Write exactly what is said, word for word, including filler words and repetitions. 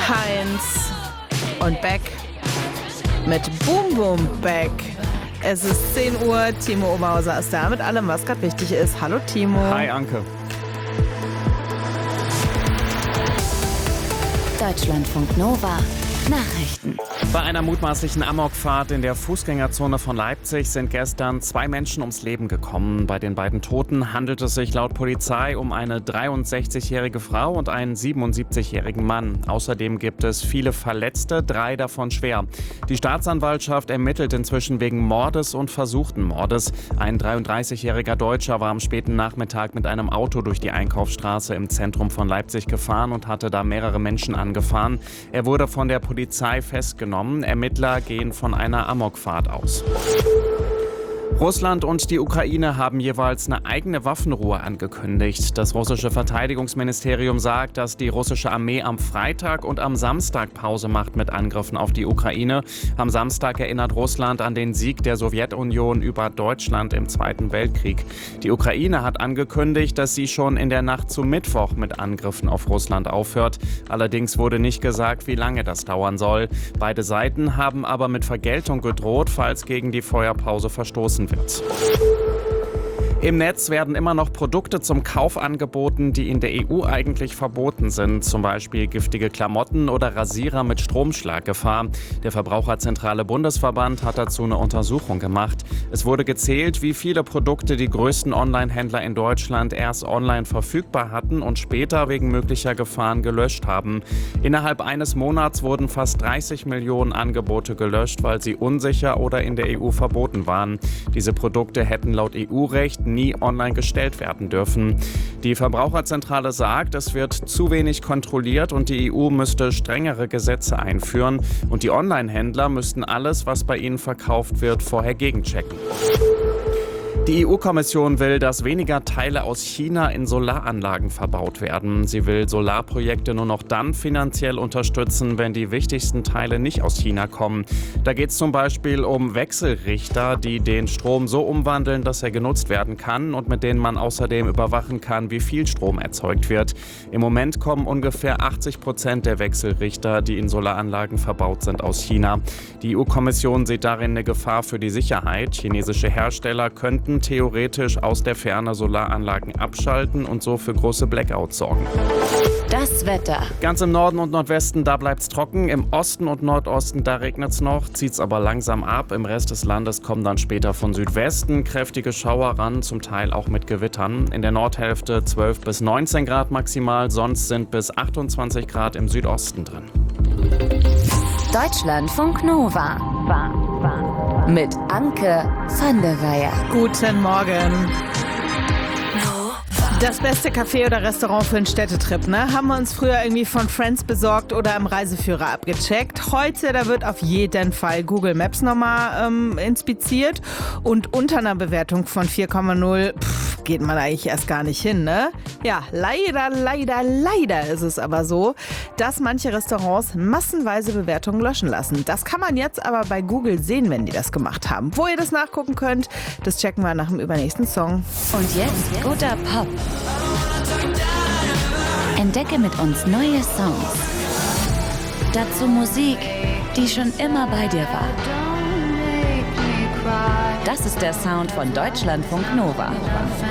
Heinz und Beck mit Boom Boom Beck. Es ist zehn Uhr, Timo Oberhauser ist da mit allem, was gerade wichtig ist. Hallo Timo. Hi Anke. Deutschlandfunk Nova Nachrichten. Bei einer mutmaßlichen Amokfahrt in der Fußgängerzone von Leipzig sind gestern zwei Menschen ums Leben gekommen. Bei den beiden Toten handelt es sich laut Polizei um eine dreiundsechzigjährige Frau und einen siebenundsiebzigjährigen Mann. Außerdem gibt es viele Verletzte, drei davon schwer. Die Staatsanwaltschaft ermittelt inzwischen wegen Mordes und versuchten Mordes. Ein dreiunddreißigjähriger Deutscher war am späten Nachmittag mit einem Auto durch die Einkaufsstraße im Zentrum von Leipzig gefahren und hatte da mehrere Menschen angefahren. Er wurde von der Polizei festgenommen. Ermittler gehen von einer Amokfahrt aus. Russland und die Ukraine haben jeweils eine eigene Waffenruhe angekündigt. Das russische Verteidigungsministerium sagt, dass die russische Armee am Freitag und am Samstag Pause macht mit Angriffen auf die Ukraine. Am Samstag erinnert Russland an den Sieg der Sowjetunion über Deutschland im Zweiten Weltkrieg. Die Ukraine hat angekündigt, dass sie schon in der Nacht zu Mittwoch mit Angriffen auf Russland aufhört. Allerdings wurde nicht gesagt, wie lange das dauern soll. Beide Seiten haben aber mit Vergeltung gedroht, falls gegen die Feuerpause verstoßen wird. Im Netz werden immer noch Produkte zum Kauf angeboten, die in der E U eigentlich verboten sind. Zum Beispiel giftige Klamotten oder Rasierer mit Stromschlaggefahr. Der Verbraucherzentrale Bundesverband hat dazu eine Untersuchung gemacht. Es wurde gezählt, wie viele Produkte die größten Online-Händler in Deutschland erst online verfügbar hatten und später wegen möglicher Gefahren gelöscht haben. Innerhalb eines Monats wurden fast dreißig Millionen Angebote gelöscht, weil sie unsicher oder in der E U verboten waren. Diese Produkte hätten laut E U-Recht nie online gestellt werden dürfen. Die Verbraucherzentrale sagt, es wird zu wenig kontrolliert und die E U müsste strengere Gesetze einführen und die Online-Händler müssten alles, was bei ihnen verkauft wird, vorher gegenchecken. Die E U-Kommission will, dass weniger Teile aus China in Solaranlagen verbaut werden. Sie will Solarprojekte nur noch dann finanziell unterstützen, wenn die wichtigsten Teile nicht aus China kommen. Da geht es zum Beispiel um Wechselrichter, die den Strom so umwandeln, dass er genutzt werden kann und mit denen man außerdem überwachen kann, wie viel Strom erzeugt wird. Im Moment kommen ungefähr achtzig Prozent der Wechselrichter, die in Solaranlagen verbaut sind, aus China. Die E U-Kommission sieht darin eine Gefahr für die Sicherheit. Chinesische Hersteller könnten theoretisch aus der Ferne Solaranlagen abschalten und so für große Blackouts sorgen. Das Wetter. Ganz im Norden und Nordwesten, da bleibt's trocken. Im Osten und Nordosten, da regnet's noch, zieht's aber langsam ab. Im Rest des Landes kommen dann später von Südwesten kräftige Schauer ran, zum Teil auch mit Gewittern. In der Nordhälfte zwölf bis neunzehn Grad maximal, sonst sind bis achtundzwanzig Grad im Südosten drin. Deutschlandfunk Nova. Mit Anke van der Weyer. Guten Morgen. Das beste Café oder Restaurant für einen Städtetrip, ne? Haben wir uns früher irgendwie von Friends besorgt oder im Reiseführer abgecheckt. Heute, da wird auf jeden Fall Google Maps nochmal ähm, inspiziert. Und unter einer Bewertung von vier Komma null pff, geht man eigentlich erst gar nicht hin, ne? Ja, leider, leider, leider ist es aber so, dass manche Restaurants massenweise Bewertungen löschen lassen. Das kann man jetzt aber bei Google sehen, wenn die das gemacht haben. Wo ihr das nachgucken könnt, das checken wir nach dem übernächsten Song. Und jetzt guter Pop. Entdecke mit uns neue Songs. Dazu Musik, die schon immer bei dir war. Das ist der Sound von Deutschlandfunk Nova.